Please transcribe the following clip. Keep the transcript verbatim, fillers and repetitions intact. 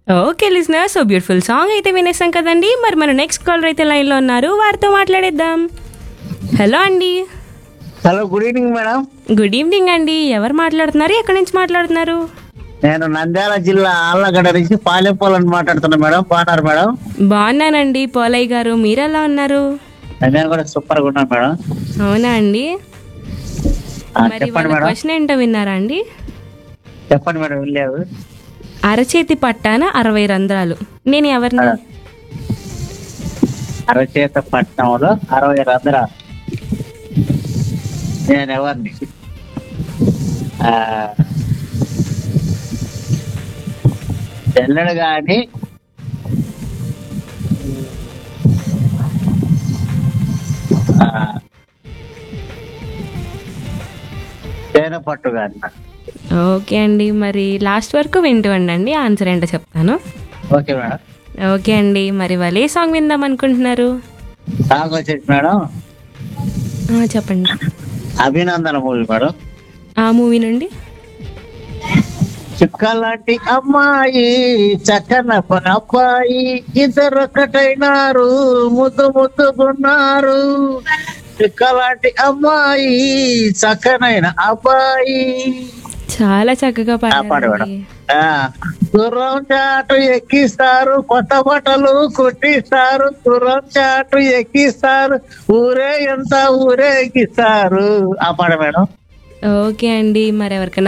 Okay listener, so beautiful song అయితే వినేసాం కదండి. మరి మన నెక్స్ట్ కాలర్ అయితే లైన్లో ఉన్నారు, వారితో మాట్లాడేద్దాం. హలో అండి. Hello, good evening madam. Good evening అండి. ఎవరు మాట్లాడుతున్నారు, ఎక్కడి నుంచి మాట్లాడుతున్నారు? నేను నంద్యాల జిల్లా ఆళ్ళగడ్డ నుంచి పాలెంపోలని మాట్లాడుతున్నా మేడం. బాగున్నారు మేడం? బాగున్నానండి పోలయ్య గారు, మీరెలా ఉన్నారు? నేను కూడా సూపర్ గా ఉన్నాను మేడం. అవునా అండి. ఆ, మరి చెప్పండి వాళ్ళ మేడం. క్వశ్చన్ ఏంటో విన్నారా అండి? చెప్పండి మేడం, వెళ్ళావు. అరచేతి పట్టాన అరవై రంధ్రాలు, నేను ఎవరిని? అరచేత పట్నంలో అరవై రంధ్ర నేను ఎవరిని? ఆ, తెల్లడు గాని ఆ, తేనె పట్టు గాని. ఓకే అండి, మరి లాస్ట్ వరకు వింటూ ఉండండి, ఆన్సర్ ఏంటో చెప్తాను. Okay madam. ఓకే అండి, మరి వాళ్ళు ఏ సాంగ్ విందాం అనుకుంటున్నారు? సాంగ్ వచ్చేసి మేడం ఆ, చెప్పండి. అభినందన మూవీ మేడం. ఆ మూవీ నుండి. చుక్కలాంటి అమ్మాయి చక్కన అబ్బాయి ఇద్దరొక్కటైనారు ముద్దు ముద్దుకున్నారు. చుక్కలాంటి అమ్మాయి చక్కనైన అబ్బాయి. చాలా చక్కగా ఆ పాట మేడం. పాడారండి. ఆ, గుర్రం చాటు ఎక్కిస్తారు, కొత్త బట్టలు కుట్టిస్తారు, గుర్రం చాటు ఎక్కిస్తారు, ఊరే ఎంత ఊరేగిస్తారు. ఆ పాట మేడం. ఓకే అండి, మరి ఎవరికైనా